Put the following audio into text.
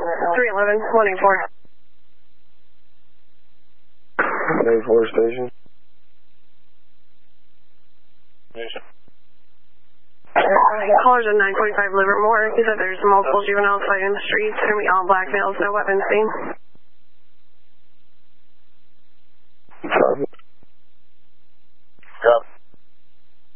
311, 184. 184 station. Callers at 945 Livermore. He said there's multiple juveniles fighting in the streets. It's going to be all black males, no weapons seen.